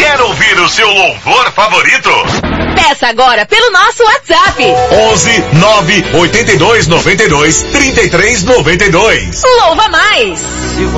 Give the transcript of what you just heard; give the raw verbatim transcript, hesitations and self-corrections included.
Quer ouvir o seu louvor favorito? Peça agora pelo nosso WhatsApp. onze nove oito dois nove dois três três nove dois. Louva mais. Se